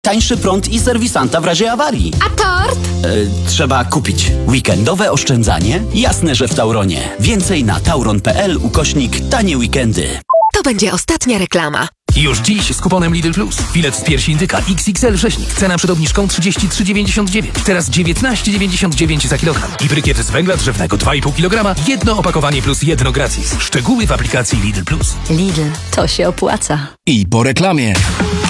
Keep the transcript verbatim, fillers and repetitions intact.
Tańszy prąd i serwisanta w razie awarii. A tort? E, trzeba kupić. Weekendowe oszczędzanie? Jasne, że w Tauronie. Więcej na tauron kropka p l ukośnik tanie weekendy. To będzie ostatnia reklama. Już dziś z kuponem Lidl Plus. Filet z piersi indyka X X L rzeźnik. Cena przed obniżką trzydzieści trzy dziewięćdziesiąt dziewięć. Teraz dziewiętnaście dziewięćdziesiąt dziewięć za kilogram. I brykiet z węgla drzewnego dwa i pół kilograma. Jedno opakowanie plus jedno gratis. Szczegóły w aplikacji Lidl Plus. Lidl, to się opłaca. I po reklamie.